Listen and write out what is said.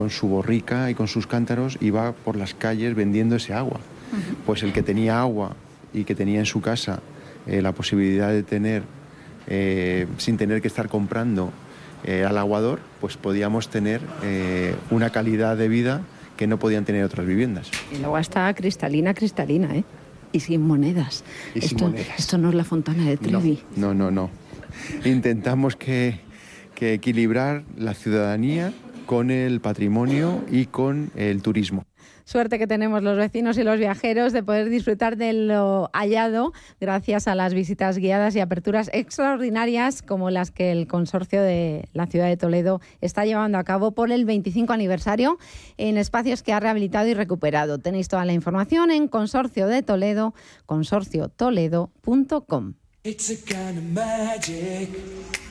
Con su borrica y con sus cántaros iba por las calles vendiendo ese agua. Pues el que tenía agua y que tenía en su casa la posibilidad de tener, sin tener que estar comprando al aguador, pues podíamos tener una calidad de vida que no podían tener otras viviendas. El agua está cristalina, ¿eh? Y sin monedas. Esto no es la Fontana de Trevi. No. Intentamos que equilibrar la ciudadanía con el patrimonio y con el turismo. Suerte que tenemos los vecinos y los viajeros de poder disfrutar de lo hallado gracias a las visitas guiadas y aperturas extraordinarias como las que el consorcio de la ciudad de Toledo está llevando a cabo por el 25 aniversario en espacios que ha rehabilitado y recuperado. Tenéis toda la información en Consorcio de Toledo, consorciotoledo.com.